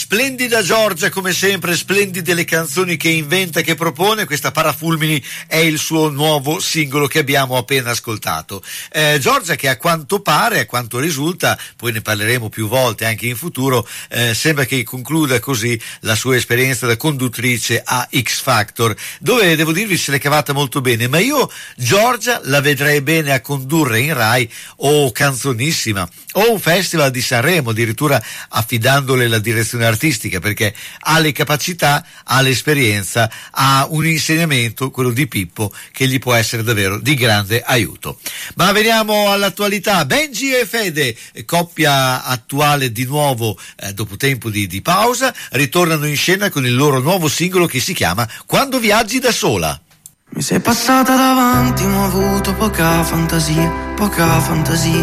Splendida Giorgia, come sempre, splendide le canzoni che inventa e che propone. Questa Parafulmini è il suo nuovo singolo che abbiamo appena ascoltato. Giorgia, che a quanto pare, a quanto risulta, poi ne parleremo più volte anche in futuro, sembra che concluda così la sua esperienza da conduttrice a X Factor, dove devo dirvi se l'è cavata molto bene, ma io Giorgia la vedrei bene a condurre in Rai o Canzonissima o un festival di Sanremo, addirittura affidandole la direzione artistica, perché ha le capacità, ha l'esperienza, ha un insegnamento, quello di Pippo, che gli può essere davvero di grande aiuto. Ma veniamo all'attualità. Benji e Fede, coppia attuale di nuovo dopo tempo di pausa, ritornano in scena con il loro nuovo singolo che si chiama Quando viaggi da sola. Mi sei passata davanti ma ho avuto poca fantasia